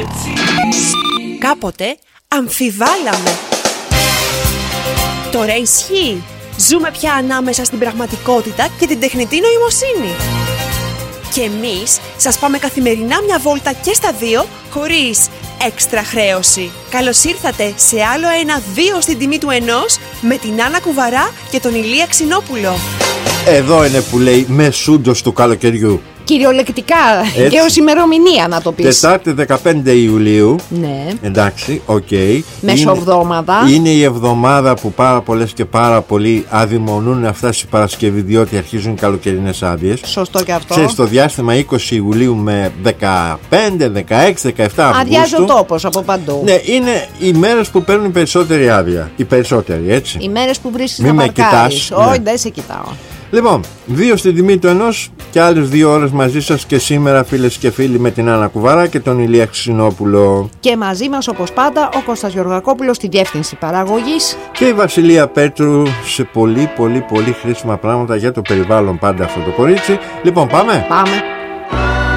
Κάποτε αμφιβάλαμε. Τώρα ισχύει. Ζούμε πια ανάμεσα στην πραγματικότητα και την τεχνητή νοημοσύνη. Και εμείς σας πάμε καθημερινά μια βόλτα και στα δύο, χωρίς έξτρα χρέωση. Καλώς ήρθατε σε άλλο ένα 2 στην τιμή του 1 με την Άννα Κουβαρά και τον Ηλία Ξινόπουλο. Εδώ είναι που λέει μεσούντος του καλοκαιριού. Κυριολεκτικά. Έτσι. Και ως ημερομηνία να το πεις. Τετάρτη 15 Ιουλίου. Ναι. Εντάξει, οκ. Μεσοβδόμαδα. Είναι η εβδομάδα που πάρα πολλές και πάρα πολλοί αδειμονούν να φτάσει η Παρασκευή, διότι αρχίζουν οι καλοκαιρινές άδειες. Σωστό και αυτό. Ξέρεις, στο διάστημα 20 Ιουλίου με 15, 16, 17 Αυγούστου. Αδειάζει ο τόπος από παντού. Ναι, είναι οι μέρες που παίρνουν οι περισσότερη άδεια. Οι περισσότεροι, έτσι. Οι μέρες που βρίσκεις Μη να με παρκάρεις. κοιτάς, Όχι, ναι. δεν σε κοιτάω. Λοιπόν, 2 στην τιμή του 1 και άλλες 2 ώρες μαζί σας και σήμερα, φίλες και φίλοι, με την Άννα Κουβαρά και τον Ηλία Ξινόπουλο. Και μαζί μας όπως πάντα ο Κώστας Γεωργακόπουλος στη διεύθυνση παραγωγής. Και η Βασιλεία Πέτρου σε πολύ χρήσιμα πράγματα για το περιβάλλον, πάντα αυτό το κορίτσι. Λοιπόν, πάμε. Πάμε.